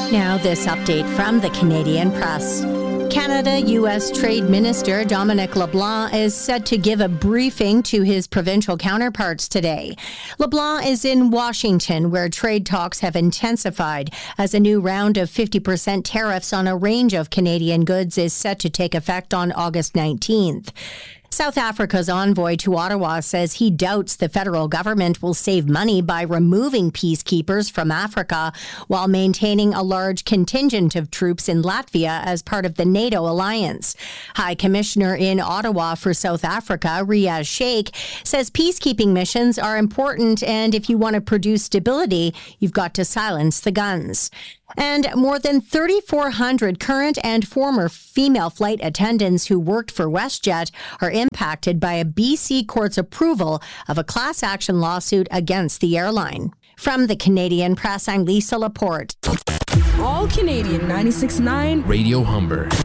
Now, this update from the Canadian Press. Canada-U.S. Trade Minister Dominic LeBlanc is set to give a briefing to his provincial counterparts today. LeBlanc is in Washington, where trade talks have intensified as a new round of 50% tariffs on a range of Canadian goods is set to take effect on August 19th. South Africa's envoy to Ottawa says he doubts the federal government will save money by removing peacekeepers from Africa while maintaining a large contingent of troops in Latvia as part of the NATO alliance. High Commissioner in Ottawa for South Africa, Riaz Sheikh, says peacekeeping missions are important, and if you want to produce stability, you've got to silence the guns. And more than 3,400 current and former female flight attendants who worked for WestJet are impacted by a BC court's approval of a class action lawsuit against the airline. From the Canadian Press, I'm Lisa Laporte. All Canadian 96.9 Radio Humber.